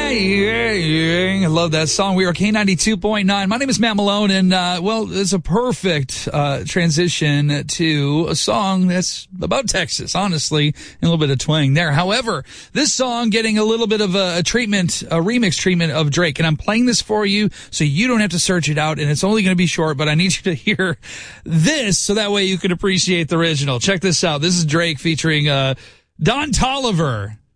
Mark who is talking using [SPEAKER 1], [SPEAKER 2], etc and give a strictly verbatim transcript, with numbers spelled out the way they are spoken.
[SPEAKER 1] yeah, yeah. I love that song. We are K ninety-two point nine. My name is Matt Malone, and, uh, well, it's a perfect, uh, transition to a song that's about Texas, honestly, and a little bit of twang there. However, this song getting a little bit of a, a treatment, a remix treatment of Drake, and I'm playing this for you so you don't have to search it out, and it's only going to be short, but I need you to hear this so that way you can appreciate the original. Check this out. This is Drake featuring, uh, Don Toliver.